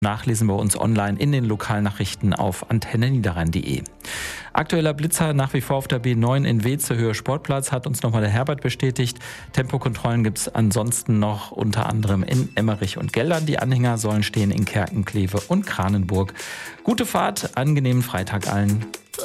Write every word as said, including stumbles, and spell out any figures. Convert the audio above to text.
Nachlesen bei uns online in den Lokalnachrichten auf antenne niederrhein punkt de. Aktueller Blitzer nach wie vor auf der B neun in Weeze Höhe Sportplatz, hat uns nochmal der Herbert bestätigt. Tempokontrollen gibt es ansonsten noch unter anderem in Emmerich und Geldern. Die Anhänger sollen stehen in Kerken, Kleve und Kranenburg. Gute Fahrt, angenehmen Freitag allen.